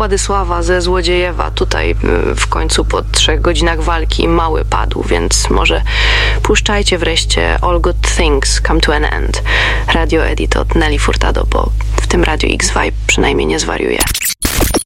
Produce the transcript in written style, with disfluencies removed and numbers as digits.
Władysława ze Złodziejewa. Tutaj w końcu po 3 godzinach walki mały padł, więc może puszczajcie wreszcie All Good Things Come to an End. Radio Edit od Nelly Furtado, bo w tym Radio X Vibe przynajmniej nie zwariuje.